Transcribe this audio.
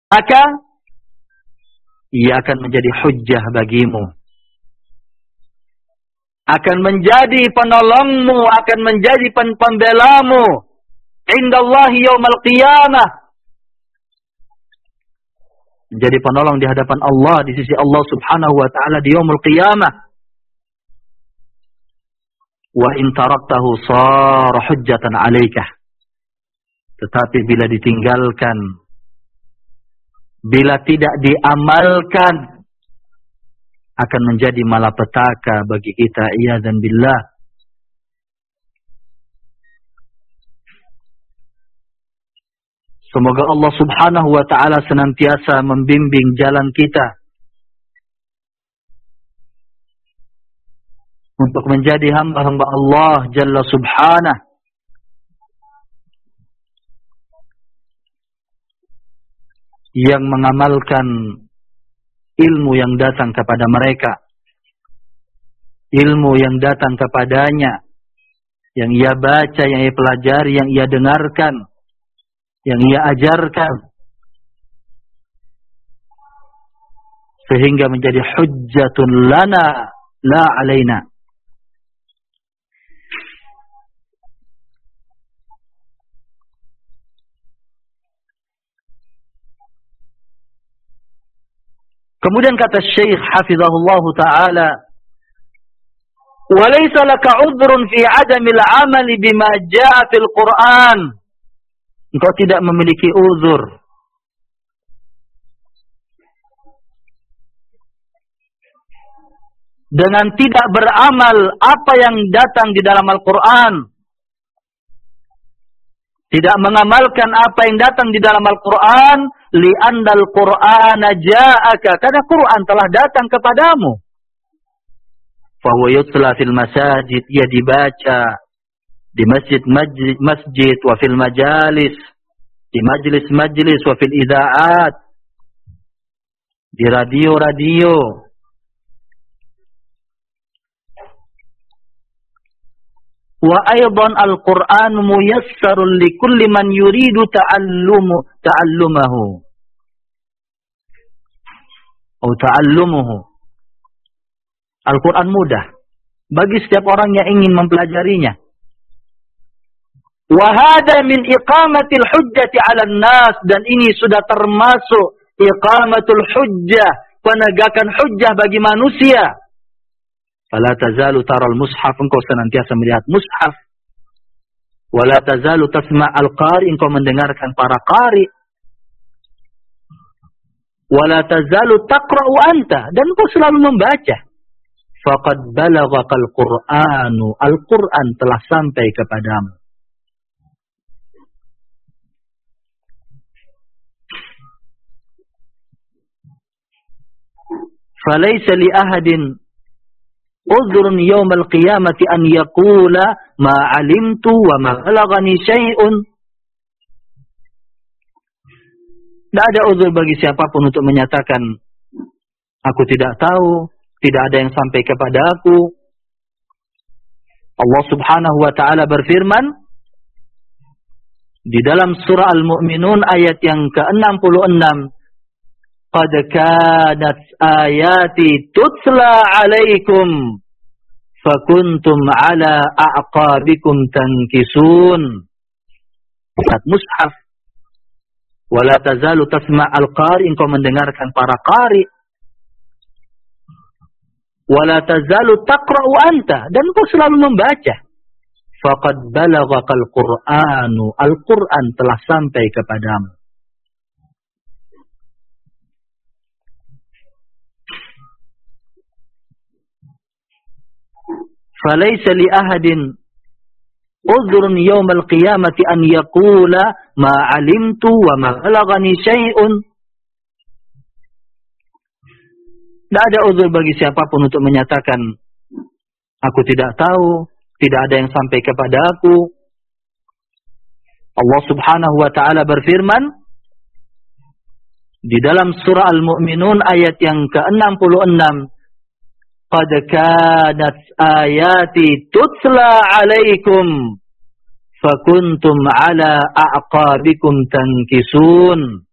maka ia akan menjadi hujjah bagimu, akan menjadi penolongmu, akan menjadi pembelamu indallahi yaumal qiyamah, menjadi penolong di hadapan Allah, di sisi Allah subhanahu wa ta'ala di yaumul qiyamah. Wa in taraktahu sara hujjatan 'alaika. Tetapi bila ditinggalkan, bila tidak diamalkan, akan menjadi malapetaka bagi kita, iyadzan billah. Semoga Allah subhanahu wa ta'ala senantiasa membimbing jalan kita untuk menjadi hamba-hamba Allah Jalla subhanahu, yang mengamalkan ilmu yang datang kepada mereka, ilmu yang datang kepadanya, yang ia baca, yang ia pelajari, yang ia dengarkan, yang ia ajarkan, sehingga menjadi hujjatun lana la alaina. Kemudian kata Syekh hafizahullahu ta'ala, وَلَيْسَ لَكَ عُذْرٌ فِي عَدَمِ الْعَمَلِ بِمَا جَاءَ فِي الْقُرْآنِ. Engkau tidak memiliki uzur dengan tidak beramal apa yang datang di dalam Al-Quran, tidak mengamalkan apa yang datang di dalam Al-Quran, li'annal Qur'ana ja'aka, karena Quran telah datang kepadamu. Fahuwa yutla fil masajid, ia dibaca di masjid wa fil majalis, di majlis wa fil ida'at, di radio-radio. Wa aydan al-Qur'an muyassarun likulli man yuridu ta'allumahu atau ta'allumuhu. Al-Quran mudah bagi setiap orang yang ingin mempelajarinya. Wa hada min iqamatil hujjati 'alan nas, dan ini sudah termasuk iqamatul hujjah, penegakan hujjah bagi manusia. Fala tazalu taral mushaf, engkau senantiasa melihat mushaf. Wala tazalu tasma' al-qari, engkau mendengarkan para qari. Wala tazalu taqra'u anta, dan engkau selalu membaca. Faqad balaghakal Qur'anu, Al-Quran telah sampai kepadamu. Falaysa li ahadin uzrun yawmal qiyamati an yaqula ma alimtu wa ma balaghani syai'un. Tidak ada uzur bagi siapapun untuk menyatakan aku tidak tahu, tidak ada yang sampai kepada aku. Allah subhanahu wa ta'ala berfirman di dalam surah Al-Mu'minun ayat yang ke-66, Qad kanat ayati tutla alaikum fakuntum ala a'qabikum tankisun. Mushaf. Wala tazalu tasma' al-qari, engkau mendengarkan para qari. Wala tazalu taqra'u anta, dan engkau selalu membaca. Faqad balaghakal Qur'anu, Al-Quran telah sampai kepadamu. Falaysa li ahadin uzrun yawmal qiyamati an yaqula ma alimtu wa ma balaghani syai'un. Tidak ada uzur bagi siapapun untuk menyatakan aku tidak tahu, tidak ada yang sampai kepada aku. Allah subhanahu wa ta'ala berfirman di dalam surah Al-Mu'minun ayat yang ke-66, Qad kanat ayati tutla alaikum fakuntum ala a'qabikum tankisun.